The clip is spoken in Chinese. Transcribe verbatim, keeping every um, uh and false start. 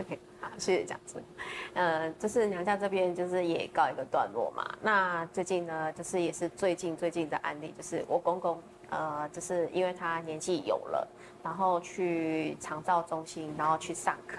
OK，好，谢谢讲师。呃，就是娘家这边就是也告一个段落嘛。那最近呢，就是也是最近最近的案例，就是我公公，呃，就是因为他年纪有了，然后去长照中心，然后去上课。